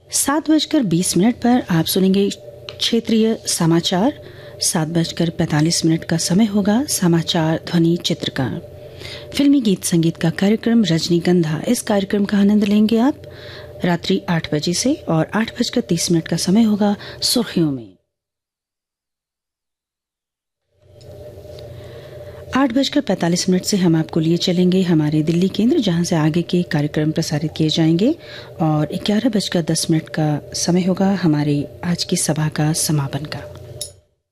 7:20 पर आप सुनेंगे क्षेत्रीय समाचार। 7:45 का समय होगा समाचार ध्वनि चित्र का। फिल्मी गीत संगीत का कार्यक्रम रजनीगंधा, इस कार्यक्रम का आनंद लेंगे आप रात्रि 8 बजे से। और 8:30 का समय होगा सुर्खियों में। 8:45 से हम आपको लिए चलेंगे हमारे दिल्ली केंद्र, जहां से आगे के कार्यक्रम प्रसारित किए जाएंगे। और 11:10 का समय होगा हमारे आज की सभा का समापन का।